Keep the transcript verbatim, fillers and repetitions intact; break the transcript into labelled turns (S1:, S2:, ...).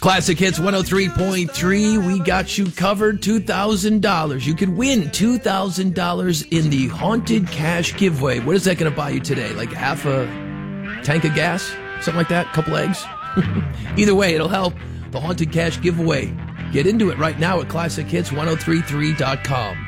S1: Classic Hits one oh three point three. We got you covered. two thousand dollars. You could win two thousand dollars in the Haunted Cash giveaway. What is that going to buy you today? Like half a tank of gas? Something like that? Couple eggs? Either way, it'll help. The Haunted Cash giveaway. Get into it right now at classic hits ten thirty-three dot com.